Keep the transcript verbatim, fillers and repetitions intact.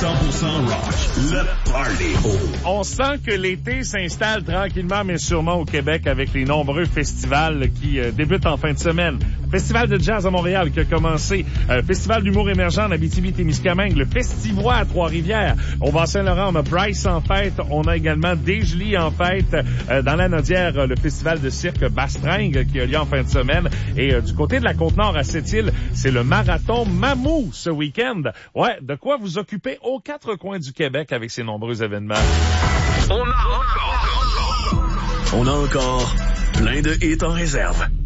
cent pour cent rock, le party. On sent que l'été s'installe tranquillement mais sûrement au Québec avec les nombreux festivals qui euh, débutent en fin de semaine. Festival de jazz à Montréal qui a commencé, euh, Festival d'humour émergent en Abitibi-Témiscamingue, le Festivois à Trois-Rivières. Au Bas-Saint-Laurent, on a Bryce en fête, on a également Desjely en fête. Euh, dans la Nodière, euh, le Festival de cirque Bastringue qui a lieu en fin de semaine. Et euh, du côté de la Côte-Nord à Sept-Îles, c'est le marathon Mamou ce week-end. Ouais, de quoi vous occuper aux quatre coins du Québec avec ces nombreux événements. On a encore, on a encore plein de hits en réserve.